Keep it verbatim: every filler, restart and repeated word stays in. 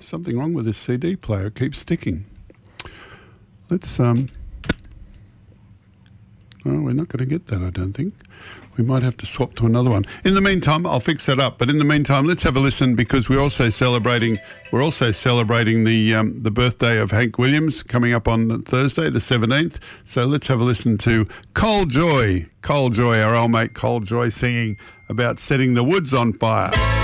something wrong with this C D player. It keeps sticking. Let's, um... Oh, we're not going to get that, I don't think. We might have to swap to another one. In the meantime, I'll fix that up. But in the meantime, let's have a listen because we're also celebrating. We're also celebrating the um, the birthday of Hank Williams coming up on Thursday, the seventeenth. So let's have a listen to Cole Joy, Cole Joy, our old mate Cole Joy, singing about setting the woods on fire.